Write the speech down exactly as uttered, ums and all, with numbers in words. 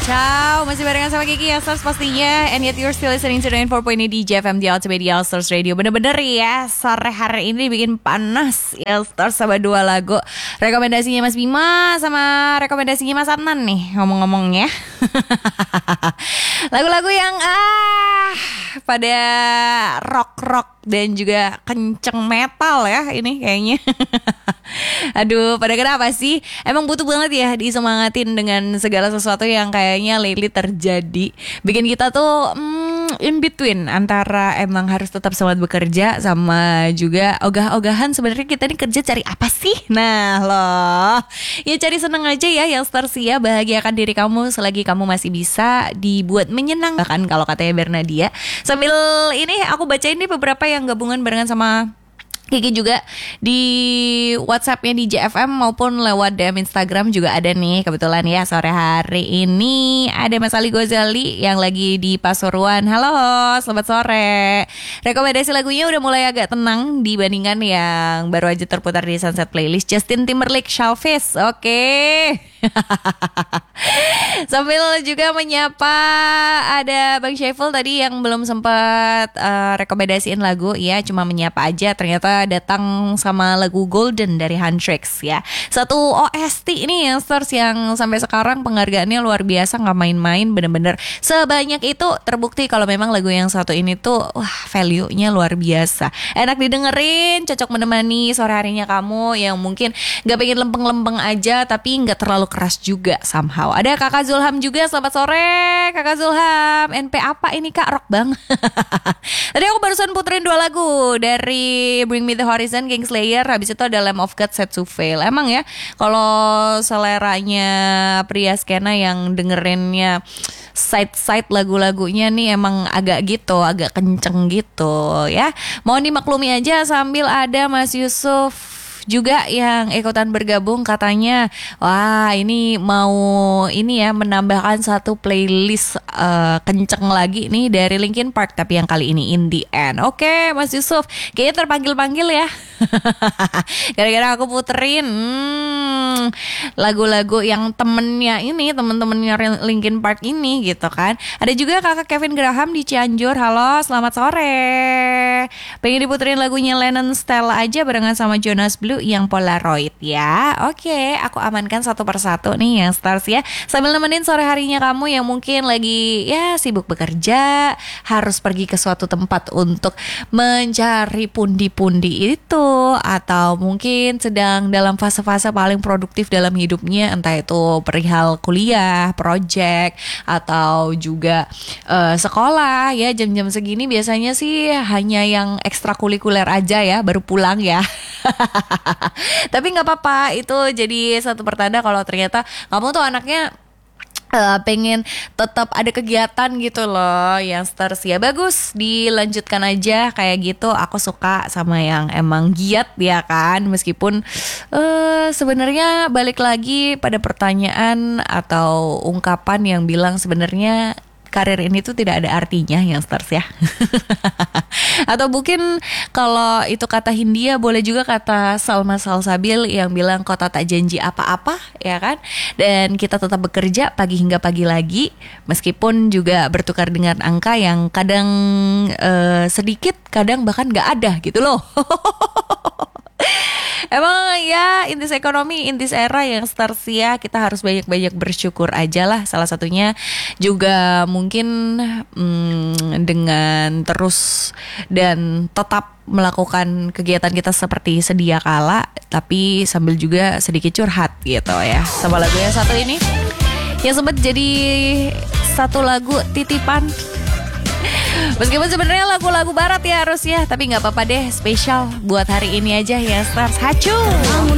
Ciao, masih barengan sama Kiki Yasters pastinya. And yet you're still listening to the four point eight D J F M, The Ultimate Yasters Radio. Bener-bener ya, sore hari ini bikin panas Yasters sama dua lagu. Rekomendasinya Mas Bima sama rekomendasinya Mas Adnan nih ngomong-ngomongnya. Lagu-lagu yang ah pada rock-rock dan juga kenceng metal ya ini kayaknya. Aduh, pada kenapa sih? Emang butuh banget ya disemangatin dengan segala sesuatu yang kayaknya lately terjadi. Bikin kita tuh hmm, in between antara emang harus tetap semangat bekerja sama juga ogah-ogahan sebenarnya kita ini kerja cari apa sih? Nah loh, ya cari seneng aja ya yang ya, bahagiakan diri kamu selagi kamu masih bisa dibuat menyenang. Bahkan kalau katanya Bernadia. Sambil ini aku bacain nih beberapa yang gabungan barengan sama Kiki juga di WhatsAppnya di J F M maupun lewat D M Instagram juga ada nih. Kebetulan ya sore hari ini ada Mas Ali Gozali yang lagi di Pasuruan. Halo, selamat sore. Rekomendasi lagunya udah mulai agak tenang dibandingkan yang baru aja terputar di Sunset Playlist. Justin Timberlake, Shalfish. Oke. Sambil juga menyapa ada Bang Syaiful tadi yang belum sempat uh, rekomendasiin lagu. Ya cuma menyapa aja, ternyata datang sama lagu Golden dari Huntrix ya. Satu O S T ini yang stars yang sampai sekarang penghargaannya luar biasa, gak main-main, bener-bener sebanyak itu terbukti kalau memang lagu yang satu ini tuh wah value-nya luar biasa. Enak didengerin, cocok menemani sore harinya kamu yang mungkin gak pengen lempeng-lempeng aja tapi gak terlalu keras juga somehow. Ada Kakak Zulham juga, selamat sore Kakak Zulham. N P apa ini Kak? Rock bang. Tadi aku barusan puterin dua lagu dari Bring Me The Horizon, Kingslayer. Habis itu ada Lamb of God, Set to Fail. Emang ya kalau seleranya pria skena yang dengerinnya side-side lagu-lagunya nih emang agak gitu, agak kenceng gitu ya. Mohon dimaklumi aja sambil ada Mas Yusuf juga yang ikutan bergabung, katanya wah ini mau ini ya menambahkan satu playlist uh, kenceng lagi nih dari Linkin Park, tapi yang kali ini In The End. Oke Mas Yusuf, kayaknya terpanggil-panggil ya. Gara-gara aku puterin hmm, lagu-lagu yang temennya ini, temen-temennya Linkin Park ini gitu kan. Ada juga Kakak Kevin Graham di Cianjur. Halo, selamat sore. Pengen diputerin lagunya Lennon Stella aja barengan sama Jonas Blue yang Polaroid ya. Oke, aku amankan satu persatu nih yang stars ya. Sambil nemenin sore harinya kamu yang mungkin lagi ya sibuk bekerja, harus pergi ke suatu tempat untuk mencari pundi-pundi itu, atau mungkin sedang dalam fase-fase paling produktif dalam hidupnya, entah itu perihal kuliah, project, atau juga uh, sekolah ya. Jam-jam segini biasanya sih hanya yang ekstrakurikuler aja ya, baru pulang ya. Tapi nggak apa-apa, itu jadi satu pertanda kalau ternyata kamu tuh anaknya Uh, pengen tetap ada kegiatan gitu loh yang stars ya. Bagus, dilanjutkan aja kayak gitu. Aku suka sama yang emang giat ya kan. Meskipun uh, sebenarnya balik lagi pada pertanyaan atau ungkapan yang bilang sebenarnya karir ini tuh tidak ada artinya yang stars ya. Atau mungkin kalau itu kata Hindia, boleh juga kata Salma Salsabil yang bilang kota tak janji apa-apa ya kan. Dan kita tetap bekerja pagi hingga pagi lagi, meskipun juga bertukar dengan angka yang kadang uh, sedikit, kadang bahkan gak ada gitu loh. Emang ya in this economy, in this era yang stars ya, kita harus banyak-banyak bersyukur aja lah. Salah satunya juga mungkin hmm, dengan terus dan tetap melakukan kegiatan kita seperti sedia kala, tapi sambil juga sedikit curhat gitu ya. Sama lagu yang satu ini yang sempat jadi satu lagu titipan. Meskipun sebenarnya lagu-lagu barat ya harusnya, tapi nggak apa-apa deh, spesial buat hari ini aja ya stars. Hacu.